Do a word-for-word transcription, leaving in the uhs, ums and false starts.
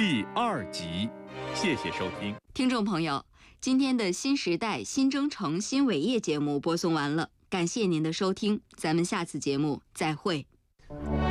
第二集。谢谢收听， 听众朋友，今天的新时代新征程新伟业节目播送完了，感谢您的收听，咱们下次节目再会。